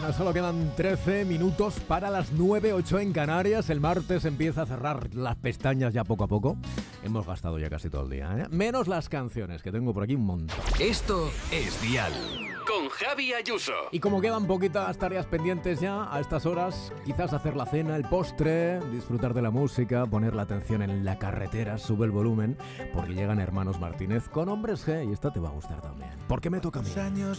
Solo quedan 13 minutos para las 9:08 en Canarias. El martes empieza a cerrar las pestañas ya poco a poco. Hemos gastado ya casi todo el día, ¿eh? Menos las canciones, que tengo por aquí un montón. Esto es Dial, con Javi Ayuso. Y como quedan poquitas tareas pendientes ya a estas horas, quizás hacer la cena, el postre, disfrutar de la música, poner la atención en la carretera, sube el volumen, porque llegan Hermanos Martínez con Hombres G, y esta te va a gustar también. ¿Por qué me toca a mí? Años